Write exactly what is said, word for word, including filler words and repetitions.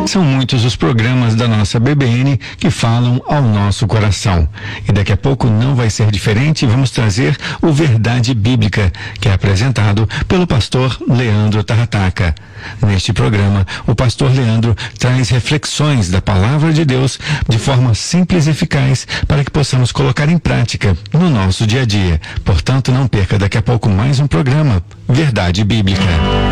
São muitos os programas da nossa B B N que falam ao nosso coração. E daqui a pouco não vai ser diferente, vamos trazer o Verdade Bíblica, que é apresentado pelo pastor Leandro Tarrataca. Neste programa, o pastor Leandro traz reflexões da Palavra de Deus de forma simples e eficaz para que possamos colocar em prática no nosso dia a dia. Portanto, não perca daqui a pouco mais um programa Verdade Bíblica.